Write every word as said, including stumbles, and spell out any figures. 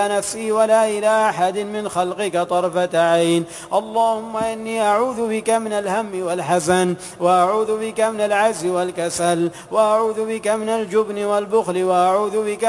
إلى نفسي ولا إلى أحد من خلقك طرفة عين. اللهم إني أعوذ بك من الهم والحزن، وأعوذ بك من العجز والكسل، وأعوذ بك من الجبن والبخل، وأعوذ بك